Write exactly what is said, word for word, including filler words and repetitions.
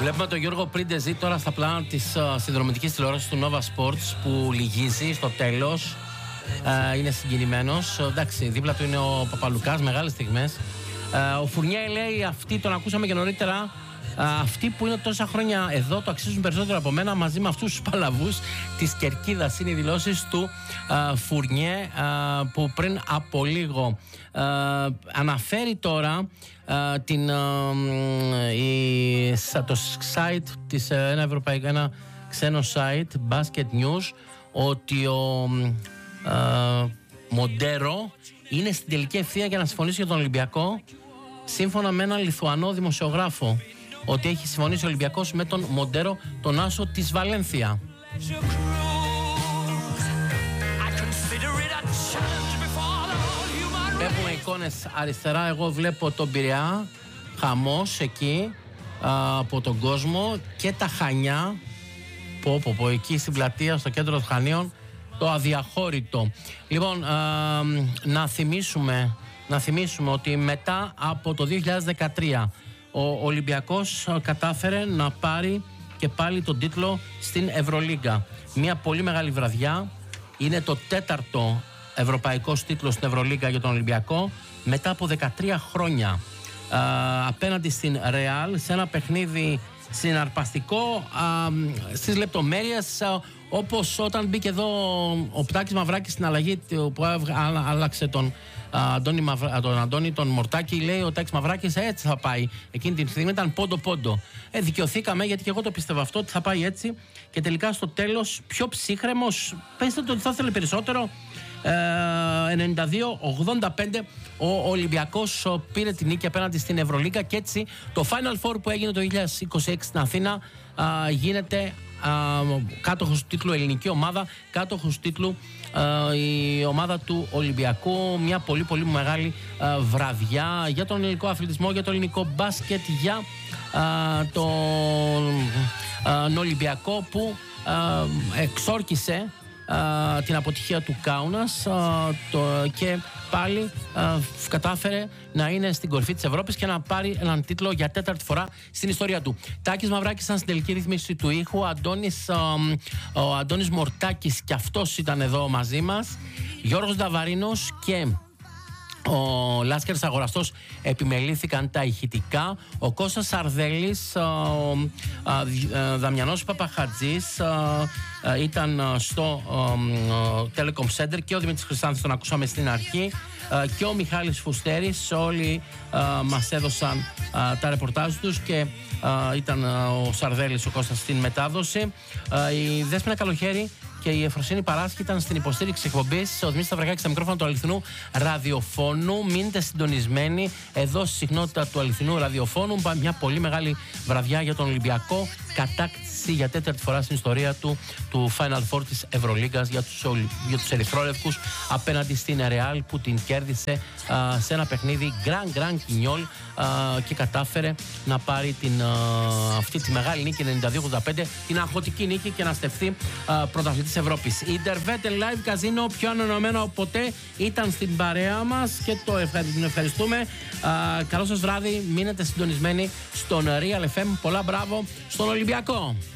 Βλέπουμε τον Γιώργο Πρίντεζη τώρα στα πλάνα της uh, συνδρομητικής τηλεόρασης του Nova Sports που λυγίζει στο τέλος. Uh, είναι συγκινημένος. Uh, εντάξει, δίπλα του είναι ο Παπαλουκάς, μεγάλες στιγμές. Uh, ο Φουρνιέ λέει, αυτοί τον ακούσαμε και νωρίτερα. Uh, αυτοί που είναι τόσα χρόνια εδώ το αξίζουν περισσότερο από μένα, μαζί με αυτούς τους παλαβούς της Κερκίδας. Είναι οι δηλώσεις του uh, Φουρνιέ uh, που πριν από λίγο uh, αναφέρει τώρα uh, την, uh, η, το site της, uh, ένα, ευρωπαϊκό, ένα ξένο site Basket News, ότι ο uh, Μοντέρο είναι στην τελική ευθεία για να συμφωνήσει για τον Ολυμπιακό, σύμφωνα με έναν Λιθουανό δημοσιογράφο, ότι έχει συμφωνήσει ο Ολυμπιακός με τον Μοντέρο, τον άσο της Βαλένθια. Έχουμε εικόνες αριστερά, εγώ βλέπω τον Πειραιά, χαμός εκεί α, από τον κόσμο, και τα Χανιά, πω, πω, πω, εκεί στην πλατεία, στο κέντρο των Χανίων, το αδιαχώρητο. Λοιπόν, α, να θυμίσουμε, να θυμίσουμε ότι μετά από το δύο χιλιάδες δεκατρία ο Ολυμπιακός κατάφερε να πάρει και πάλι τον τίτλο στην Ευρωλίγκα. Μια πολύ μεγάλη βραδιά. Είναι το τέταρτο ευρωπαϊκός τίτλος στην Ευρωλίγκα για τον Ολυμπιακό μετά από δεκατρία χρόνια. Α, απέναντι στην Ρεάλ, σε ένα παιχνίδι συναρπαστικό, α, στις λεπτομέρειες, α, όπως όταν μπήκε εδώ ο Πτάκης Μαυράκης στην αλλαγή που άλλαξε τον Αντώνη, Μαυρα... τον Αντώνη τον Μορτάκη, λέει ο Τάκης Μαυράκης έτσι θα πάει. Εκείνη την στιγμή ήταν πόντο-πόντο. Ε, δικαιωθήκαμε, γιατί και εγώ το πίστευα αυτό, ότι θα πάει έτσι. Και τελικά στο τέλος, πιο ψύχρεμος, πέστε το ότι θα ήθελε περισσότερο. Ε, ενενήντα δύο ογδόντα πέντε ο Ολυμπιακός πήρε την νίκη απέναντι στην Ευρωλίγκα, και έτσι το Final Four που έγινε το δύο χιλιάδες είκοσι έξι στην Αθήνα α, γίνεται α, κάτοχος του τίτλου ελληνική ομάδα, κάτοχος του τίτλου α, η ομάδα του Ολυμπιακού. Μια πολύ πολύ μεγάλη α, βραδιά για τον ελληνικό αθλητισμό, για το ελληνικό μπάσκετ, για α, τον α, Ολυμπιακό που α, εξόρκησε Uh, την αποτυχία του Κάουνας uh, το, και πάλι uh, κατάφερε να είναι στην κορυφή της Ευρώπης και να πάρει έναν τίτλο για τέταρτη φορά στην ιστορία του. Τάκης Μαυράκης ήταν στην τελική ρύθμιση του ήχου. Ο Αντώνης, uh, ο Αντώνης Μορτάκης και αυτός ήταν εδώ μαζί μας. Γιώργος Νταβαρίνος και ο Λάσκερς Αγοραστός επιμελήθηκαν τα ηχητικά. Ο Κώστας Σαρδέλης, ο Δαμιανός Παπαχατζής ήταν στο Telecom Center, και ο Δημήτρης Χρυσάνθης, τον ακούσαμε στην αρχή, και ο Μιχάλης Φουστέρης. Όλοι μας έδωσαν τα ρεπορτάζ τους, και ήταν ο Σαρδέλης, ο Κώστας στην μετάδοση. Η Δέσποινα Καλοχέρη και η Εφροσύνη Παράσχη ήταν στην υποστήριξη εκπομπής. Ο Δημήτρης Σταυρακάκης στα μικρόφωνα του αληθινού ραδιοφώνου. Μείνετε συντονισμένοι εδώ στη συχνότητα του αληθινού ραδιοφώνου. Μια πολύ μεγάλη βραδιά για τον Ολυμπιακό. Κατάκτηση για τέταρτη φορά στην ιστορία του του Final Four της Ευρωλίγκας για τους, για τους ερυθρόλευκους απέναντι στην Ρεάλ, που την κέρδισε α, σε ένα παιχνίδι Grand Grand Quiniol και κατάφερε να πάρει την, α, αυτή τη μεγάλη νίκη ενενήντα δύο ογδόντα πέντε, την αγχωτική νίκη, και να στεφθεί πρωταθλητής Ευρώπης. Η Intervet Live Casino, πιο ανανεωμένο από ποτέ, ήταν στην παρέα μας και το ευχαρι... την ευχαριστούμε. Α, καλό σας βράδυ, μείνετε συντονισμένοι στον Real εφ εμ. Πολλά μπράβο στον Ολυμπιακό.